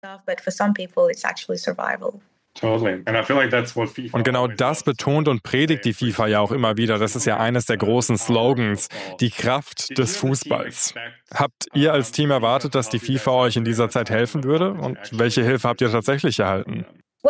Und genau das betont und predigt die FIFA ja auch immer wieder. Das ist ja eines der großen Slogans, die Kraft des Fußballs. Habt ihr als Team erwartet, dass die FIFA euch in dieser Zeit helfen würde? Und welche Hilfe habt ihr tatsächlich erhalten?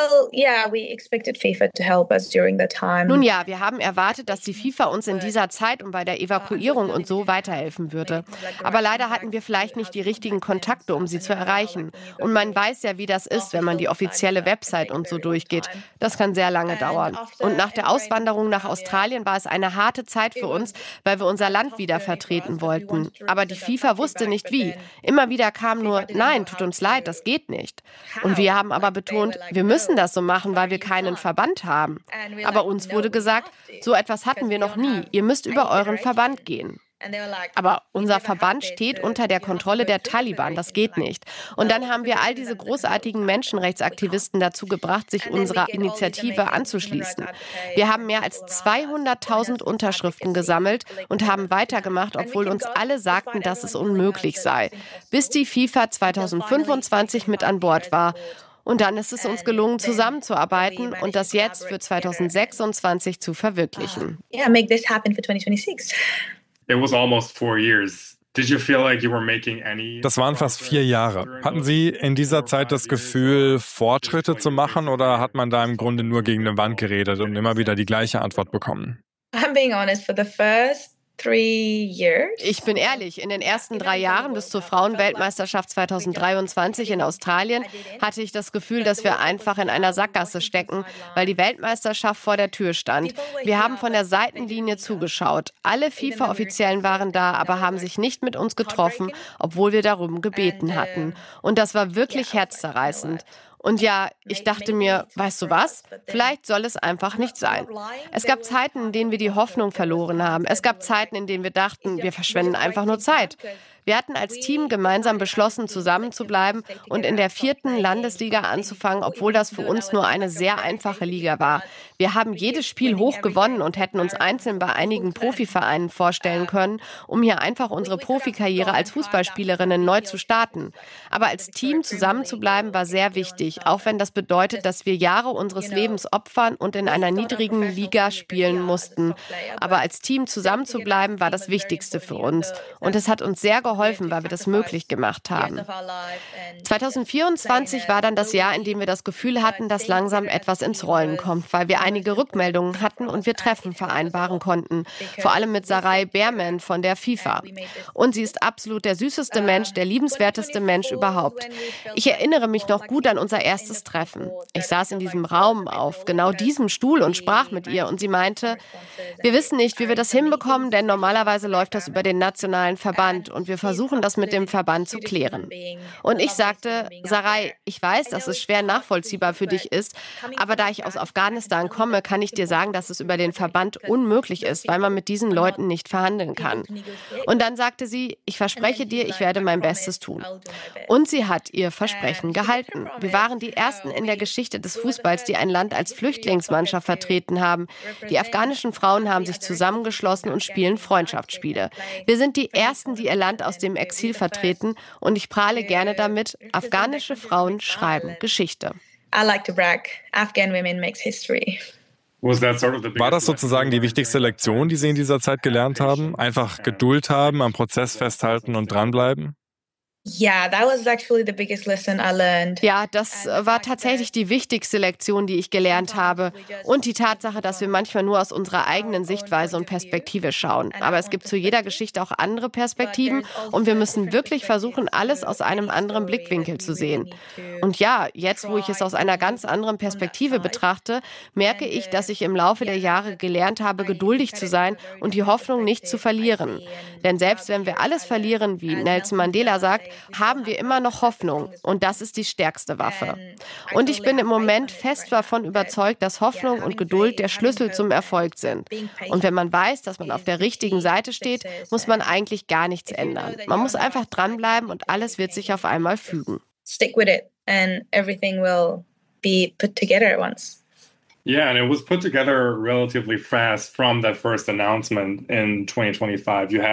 Nun ja, wir haben erwartet, dass die FIFA uns in dieser Zeit und bei der Evakuierung und so weiterhelfen würde. Aber leider hatten wir vielleicht nicht die richtigen Kontakte, um sie zu erreichen. Und man weiß ja, wie das ist, wenn man die offizielle Website und so durchgeht. Das kann sehr lange dauern. Und nach der Auswanderung nach Australien war es eine harte Zeit für uns, weil wir unser Land wieder vertreten wollten. Aber die FIFA wusste nicht wie. Immer wieder kam nur, nein, tut uns leid, das geht nicht. Und wir haben aber betont, wir müssen das so machen, weil wir keinen Verband haben. Aber uns wurde gesagt, so etwas hatten wir noch nie. Ihr müsst über euren Verband gehen. Aber unser Verband steht unter der Kontrolle der Taliban, das geht nicht. Und dann haben wir all diese großartigen Menschenrechtsaktivisten dazu gebracht, sich unserer Initiative anzuschließen. Wir haben mehr als 200.000 Unterschriften gesammelt und haben weitergemacht, obwohl uns alle sagten, dass es unmöglich sei, bis die FIFA 2025 mit an Bord war. Und dann ist es uns gelungen, zusammenzuarbeiten und das jetzt für 2026 zu verwirklichen. Das waren fast 4 Jahre. Hatten Sie in dieser Zeit das Gefühl, Fortschritte zu machen, oder hat man da im Grunde nur gegen eine Wand geredet und immer wieder die gleiche Antwort bekommen? Ich bin ehrlich, in den ersten 3 Jahren bis zur Frauenweltmeisterschaft 2023 in Australien hatte ich das Gefühl, dass wir einfach in einer Sackgasse stecken, weil die Weltmeisterschaft vor der Tür stand. Wir haben von der Seitenlinie zugeschaut. Alle FIFA-Offiziellen waren da, aber haben sich nicht mit uns getroffen, obwohl wir darum gebeten hatten. Und das war wirklich herzzerreißend. Und ja, ich dachte mir, weißt du was? Vielleicht soll es einfach nicht sein. Es gab Zeiten, in denen wir die Hoffnung verloren haben. Es gab Zeiten, in denen wir dachten, wir verschwenden einfach nur Zeit. Wir hatten als Team gemeinsam beschlossen, zusammenzubleiben und in der 4. Landesliga anzufangen, obwohl das für uns nur eine sehr einfache Liga war. Wir haben jedes Spiel hoch gewonnen und hätten uns einzeln bei einigen Profivereinen vorstellen können, um hier einfach unsere Profikarriere als Fußballspielerinnen neu zu starten. Aber als Team zusammenzubleiben war sehr wichtig, auch wenn das bedeutet, dass wir Jahre unseres Lebens opfern und in einer niedrigen Liga spielen mussten. Aber als Team zusammenzubleiben war das Wichtigste für uns. Und es hat uns sehr geholfen, weil wir das möglich gemacht haben. 2024 war dann das Jahr, in dem wir das Gefühl hatten, dass langsam etwas ins Rollen kommt, weil wir einige Rückmeldungen hatten und wir Treffen vereinbaren konnten. Vor allem mit Sarai Berman von der FIFA. Und sie ist absolut der süßeste Mensch, der liebenswerteste Mensch überhaupt. Ich erinnere mich noch gut an unser erstes Treffen. Ich saß in diesem Raum auf genau diesem Stuhl und sprach mit ihr und sie meinte, wir wissen nicht, wie wir das hinbekommen, denn normalerweise läuft das über den nationalen Verband und wir versuchen, das mit dem Verband zu klären. Und ich sagte, Sarai, ich weiß, dass es schwer nachvollziehbar für dich ist, aber da ich aus Afghanistan komme, kann ich dir sagen, dass es über den Verband unmöglich ist, weil man mit diesen Leuten nicht verhandeln kann. Und dann sagte sie, ich verspreche dir, ich werde mein Bestes tun. Und sie hat ihr Versprechen gehalten. Wir waren die Ersten in der Geschichte des Fußballs, die ein Land als Flüchtlingsmannschaft vertreten haben. Die afghanischen Frauen haben sich zusammengeschlossen und spielen Freundschaftsspiele. Wir sind die Ersten, die ihr Land aus dem Exil vertreten und ich prahle gerne damit, afghanische Frauen schreiben Geschichte. War das sozusagen die wichtigste Lektion, die Sie in dieser Zeit gelernt haben? Einfach Geduld haben, am Prozess festhalten und dranbleiben? Ja, das war tatsächlich die wichtigste Lektion, die ich gelernt habe. Und die Tatsache, dass wir manchmal nur aus unserer eigenen Sichtweise und Perspektive schauen. Aber es gibt zu jeder Geschichte auch andere Perspektiven und wir müssen wirklich versuchen, alles aus einem anderen Blickwinkel zu sehen. Und ja, jetzt, wo ich es aus einer ganz anderen Perspektive betrachte, merke ich, dass ich im Laufe der Jahre gelernt habe, geduldig zu sein und die Hoffnung nicht zu verlieren. Denn selbst wenn wir alles verlieren, wie Nelson Mandela sagt, haben wir immer noch Hoffnung und das ist die stärkste Waffe. Und ich bin im Moment fest davon überzeugt, dass Hoffnung und Geduld der Schlüssel zum Erfolg sind. Und wenn man weiß, dass man auf der richtigen Seite steht, muss man eigentlich gar nichts ändern. Man muss einfach dranbleiben und alles wird sich auf einmal fügen. Stick with it and everything will be put together at once. Yeah, and it was put together relatively fast from that first announcement in 2025. You had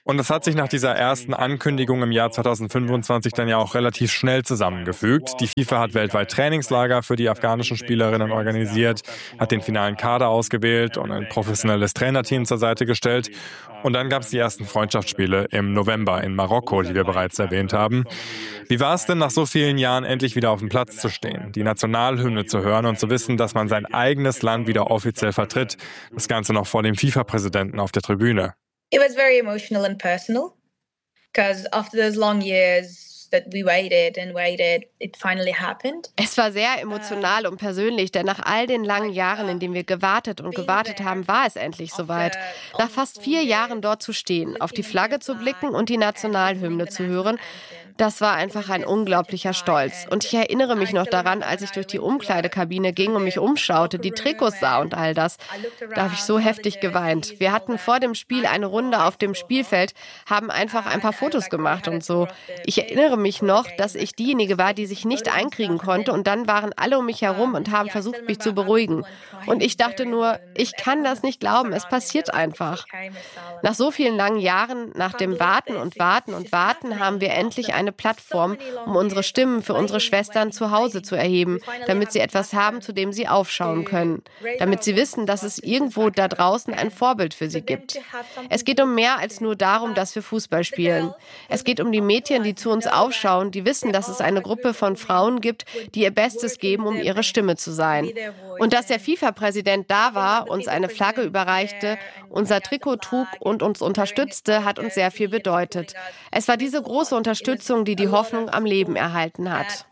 Und das hat sich nach dieser ersten Ankündigung im Jahr 2025 dann ja auch relativ schnell zusammengefügt. Die FIFA hat weltweit Trainingslager für die afghanischen Spielerinnen organisiert, hat den finalen Kader ausgewählt und ein professionelles Trainerteam zur Seite gestellt. Und dann gab es die ersten Freundschaftsspiele im November in Marokko, die wir bereits erwähnt haben. Wie war es denn, nach so vielen Jahren endlich wieder auf dem Platz zu stehen, die Nationalhymne zu hören und zu wissen, dass man sein eigenes Land wieder offiziell vertritt? Das Ganze noch vor dem FIFA-Präsidenten auf der Tribüne. It was very emotional and personal because after those long years that we waited and waited, it finally happened. Es war sehr emotional und persönlich, denn nach all den langen Jahren, in denen wir gewartet und gewartet haben, war es endlich soweit. Nach fast 4 Jahren dort zu stehen, auf die Flagge zu blicken und die Nationalhymne zu hören, das war einfach ein unglaublicher Stolz. Und ich erinnere mich noch daran, als ich durch die Umkleidekabine ging und mich umschaute, die Trikots sah und all das. Da habe ich so heftig geweint. Wir hatten vor dem Spiel eine Runde auf dem Spielfeld, haben einfach ein paar Fotos gemacht und so. Ich erinnere mich noch, dass ich diejenige war, die sich nicht einkriegen konnte und dann waren alle um mich herum und haben versucht, mich zu beruhigen. Und ich dachte nur, ich kann das nicht glauben, es passiert einfach. Nach so vielen langen Jahren, nach dem Warten und Warten und Warten, haben wir endlich eine Plattform, um unsere Stimmen für unsere Schwestern zu Hause zu erheben, damit sie etwas haben, zu dem sie aufschauen können, damit sie wissen, dass es irgendwo da draußen ein Vorbild für sie gibt. Es geht um mehr als nur darum, dass wir Fußball spielen. Es geht um die Mädchen, die zu uns aufschauen, die wissen, dass es eine Gruppe von Frauen gibt, die ihr Bestes geben, um ihre Stimme zu sein. Und dass der FIFA-Präsident da war, uns eine Flagge überreichte, unser Trikot trug und uns unterstützte, hat uns sehr viel bedeutet. Es war diese große Unterstützung, die die Hoffnung am Leben erhalten hat.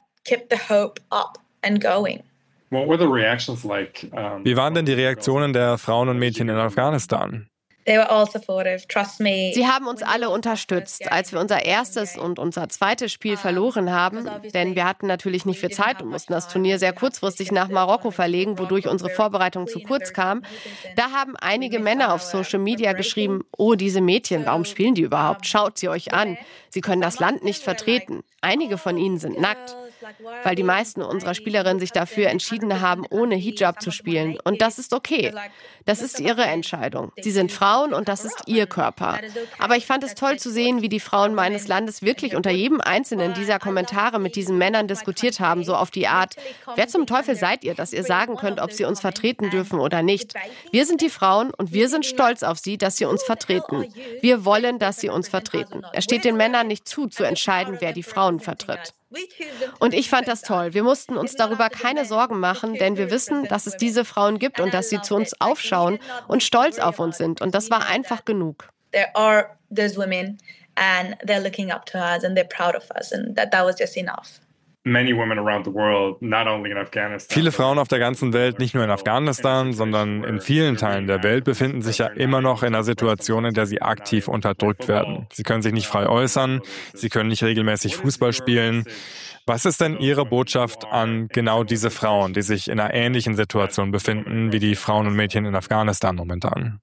Wie waren denn die Reaktionen der Frauen und Mädchen in Afghanistan? They were all supportive, trust me. Sie haben uns alle unterstützt, als wir unser erstes und unser zweites Spiel verloren haben, denn wir hatten natürlich nicht viel Zeit und mussten das Turnier sehr kurzfristig nach Marokko verlegen, wodurch unsere Vorbereitung zu kurz kam. Da haben einige Männer auf Social Media geschrieben, oh, diese Mädchen, warum spielen die überhaupt? Schaut sie euch an. Sie können das Land nicht vertreten. Einige von ihnen sind nackt, weil die meisten unserer Spielerinnen sich dafür entschieden haben, ohne Hijab zu spielen. Und das ist okay. Das ist ihre Entscheidung. Sie sind Frauen und das ist ihr Körper. Aber ich fand es toll zu sehen, wie die Frauen meines Landes wirklich unter jedem einzelnen dieser Kommentare mit diesen Männern diskutiert haben, so auf die Art, wer zum Teufel seid ihr, dass ihr sagen könnt, ob sie uns vertreten dürfen oder nicht. Wir sind die Frauen und wir sind stolz auf sie, dass sie uns vertreten. Wir wollen, dass sie uns vertreten. Es steht den Männern nicht zu entscheiden, wer die Frauen vertritt. Und ich fand das toll. Wir mussten uns darüber keine Sorgen machen, denn wir wissen, dass es diese Frauen gibt und dass sie zu uns aufschauen und stolz auf uns sind. Und das war einfach genug. There are those women and they're looking up to us and they're proud of us and that was just enough. Viele Frauen auf der ganzen Welt, nicht nur in Afghanistan, sondern in vielen Teilen der Welt, befinden sich ja immer noch in einer Situation, in der sie aktiv unterdrückt werden. Sie können sich nicht frei äußern, sie können nicht regelmäßig Fußball spielen. Was ist denn Ihre Botschaft an genau diese Frauen, die sich in einer ähnlichen Situation befinden wie die Frauen und Mädchen in Afghanistan momentan?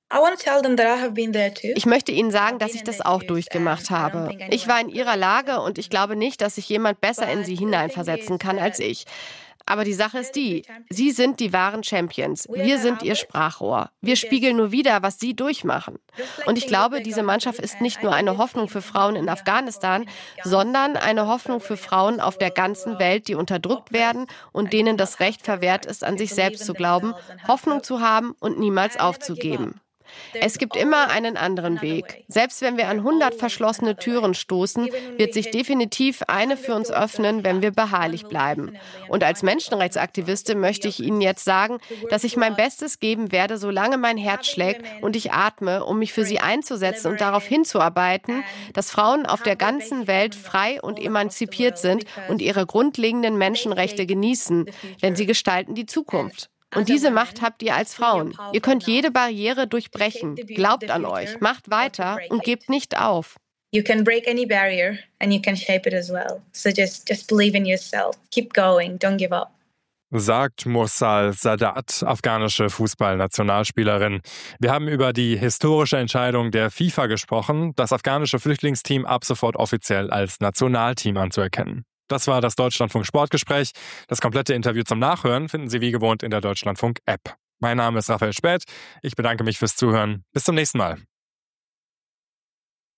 Ich möchte Ihnen sagen, dass ich das auch durchgemacht habe. Ich war in Ihrer Lage und ich glaube nicht, dass sich jemand besser in Sie hineinversetzen kann als ich. Aber die Sache ist die, Sie sind die wahren Champions. Wir sind Ihr Sprachrohr. Wir spiegeln nur wider, was Sie durchmachen. Und ich glaube, diese Mannschaft ist nicht nur eine Hoffnung für Frauen in Afghanistan, sondern eine Hoffnung für Frauen auf der ganzen Welt, die unterdrückt werden und denen das Recht verwehrt ist, an sich selbst zu glauben, Hoffnung zu haben und niemals aufzugeben. Es gibt immer einen anderen Weg. Selbst wenn wir an 100 verschlossene Türen stoßen, wird sich definitiv eine für uns öffnen, wenn wir beharrlich bleiben. Und als Menschenrechtsaktivistin möchte ich Ihnen jetzt sagen, dass ich mein Bestes geben werde, solange mein Herz schlägt und ich atme, um mich für Sie einzusetzen und darauf hinzuarbeiten, dass Frauen auf der ganzen Welt frei und emanzipiert sind und ihre grundlegenden Menschenrechte genießen, denn sie gestalten die Zukunft. Und diese Macht habt ihr als Frauen. Ihr könnt jede Barriere durchbrechen. Glaubt an euch, macht weiter und gebt nicht auf. You can break any barrier and you can shape it as well. So just believe in yourself. Keep going, don't give up. Sagt Mursal Sadat, afghanische Fußballnationalspielerin. Wir haben über die historische Entscheidung der FIFA gesprochen, das afghanische Flüchtlingsteam ab sofort offiziell als Nationalteam anzuerkennen. Das war das Deutschlandfunk Sportgespräch. Das komplette Interview zum Nachhören finden Sie wie gewohnt in der Deutschlandfunk-App. Mein Name ist Raphael Späth. Ich bedanke mich fürs Zuhören. Bis zum nächsten Mal.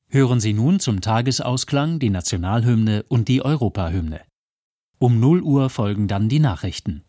Hören Sie nun zum Tagesausklang die Nationalhymne und die Europahymne. Um 0 Uhr folgen dann die Nachrichten.